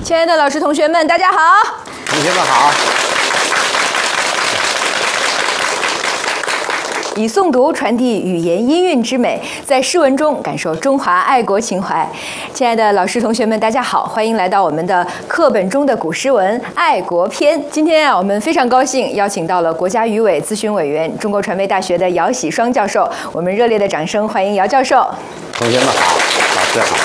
亲爱的老师、同学们，大家好！ 同学们好。 以诵读传递语言音韵之美，在诗文中感受中华爱国情怀。亲爱的老师、同学们，大家好，欢迎来到我们的课本中的古诗文《爱国篇》。今天我们非常高兴邀请到了国家语委咨询委员、中国传媒大学的姚喜双教授，我们热烈的掌声欢迎姚教授。 同学们好，老师好。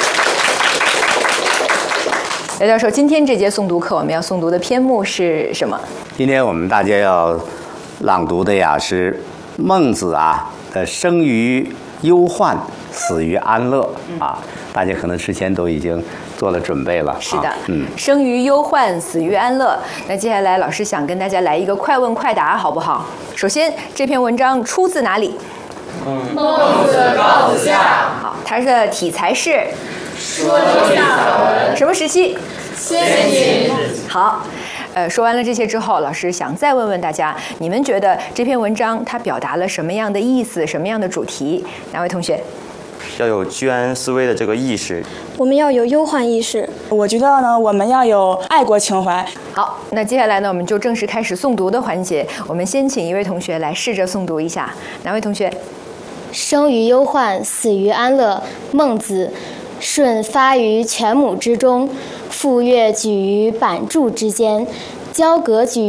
姚教授，今天这节诵读课我们要诵读的篇目是什么？ 今天我们大家要朗读的呀是孟子的生于忧患，死于安乐大家可能之前都已经做了准备了。 是的，生于忧患，死于安乐。那接下来老师想跟大家来一个快问快答，好不好？首先，这篇文章出自哪里？ 孟子《告子下》。 好，它的题材是说天下文。 什么时期？ 先秦。 好。说完了这些之后，老师想再问问大家，你们觉得这篇文章它表达了什么样的意思，什么样的主题？哪位同学？ 要有居安思危的这个意识， 我们要有忧患意识。 我觉得呢，我们要有爱国情怀。 好，那接下来呢，我们就正式开始诵读的环节。我们先请一位同学来试着诵读一下。哪位同学？ 生于忧患，死于安乐。孟子。舜发于犬母之中，傅说举于版柱之间，交葛举